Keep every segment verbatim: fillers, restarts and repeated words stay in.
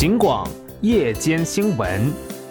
警广夜间新闻。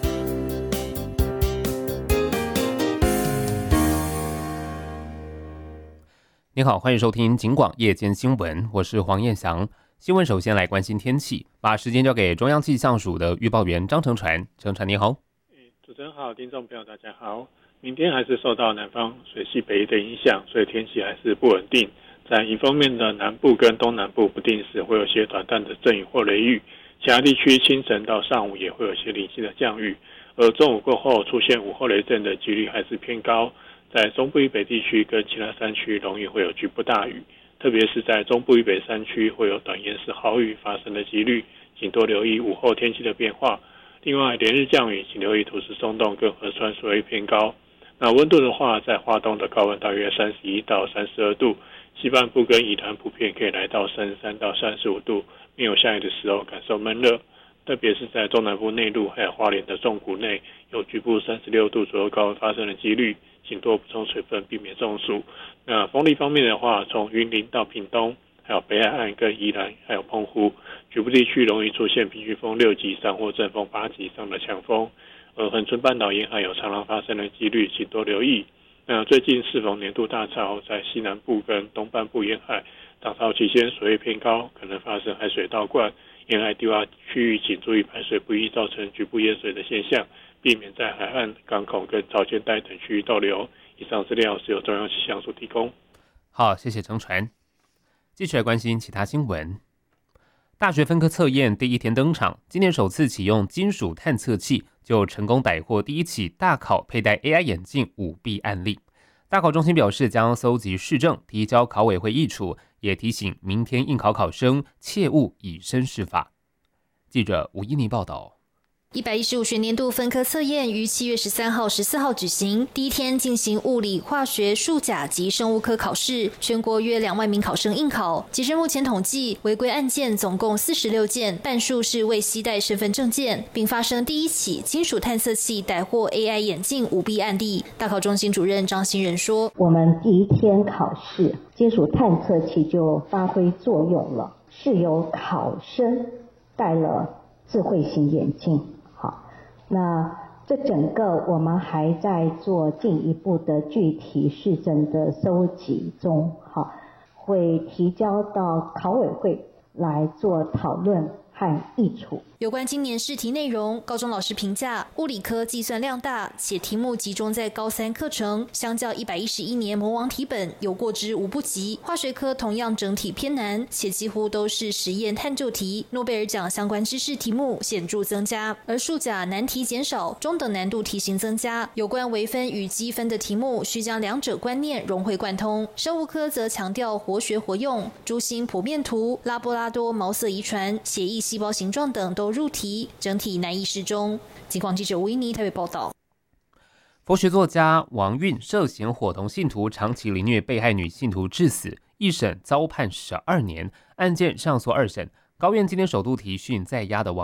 你好，欢迎收听警广夜间新闻，我是黄彦翔。新闻首先来关心天气，把时间交给中央气象署的预报员张成传。成传你好。 主持人好，听众朋友大家好。明天还是受到南方水系北移的影响，所以天气还是不稳定。在迎风面的南部跟东南部不定时会有些短暂的阵雨或雷雨，其他地区清晨到上午也会有些零星的降雨，而中午过后出现午后雷阵的几率还是偏高。在中部以北地区跟其他山区容易会有局部大雨，特别是在中部以北山区会有短延时豪雨发生的几率，请多留意午后天气的变化。另外，连日降雨，请留意土石松动跟河川水位偏高。那温度的话，在花东的高温大约三十一到三十二度，西半部跟宜兰普遍可以来到三十三到三十五度，没有下雨的时候感受闷热，特别是在中南部内陆还有花莲的纵谷内，有局部三十六度左右高温发生的几率，请多补充水分，避免中暑。那风力方面的话，从云林到屏东，还有北海岸跟宜兰，还有澎湖，局部地区容易出现平均风六级以上或阵风八级以上的强风。而恒春半岛沿海有长浪发生的几率，请多留意。那最近适逢年度大潮，在西南部跟东半部沿海，涨潮期间水位偏高，可能发生海水倒灌，沿海低洼区域请注意排水不易造成局部淹水的现象，避免在海岸、港口跟潮间带等区域逗留。以上资料是由中央气象署提供。 好，谢谢程传。继续来关心其他新闻。大学分科测验第一天登场，今年首次启用金属探测器，就成功逮获第一起大考佩戴 A I 眼镜舞弊案例。大考中心表示将搜集事证，提交考委会议处，也提醒明天应考考生切勿以身试法。记者吴依妮报道。 一百一十五学年度分科测验于七月十三号、十四号举行，第一天进行物理、化学、数甲及生物科考试，全国约两万名考生应考。截至目前统计，违规案件总共四十六件，半数是未携带身份证件，并发生第一起金属探测器逮获 A I 眼镜舞弊案例。大考中心主任张新仁说：“ 我们第一天考试，金属探测器就发挥作用了，是由考生戴了智慧型眼镜。”那这整个我们还在做进一步的具体事证的收集中，好，会提交到考委会来做讨论和议处。 有关今年试题内容，高中老师评价物理科计算量大，且题目集中在高三课程，相较一百一十一年魔王题本有过之无不及。化学科同样整体偏难，且几乎都是实验探究题，诺贝尔奖相关知识题目显著增加，而数甲难题减少，中等难度题型增加。有关微分与积分的题目，需将两者观念融会贯通。生物科则强调活学活用，珠心剖面图、拉布拉多毛色遗传、血液细胞形状等都入题，整体难易适中。警广记者吴依妮台北报道。 佛学作家王运涉嫌伙同信徒长期凌虐被害女信徒致死，一审遭判十二年，案件上诉二审。高院今天首度提讯在押的王